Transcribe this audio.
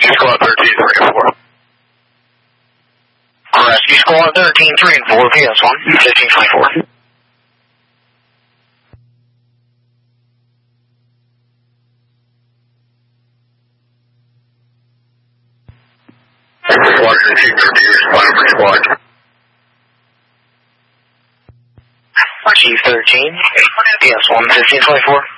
Rescue Squad 13, 3 and 4. Rescue Squad 13, 3 and 4, PS1, 1524. Washington 213, respond for squad. Chief 13, PS1, 1524.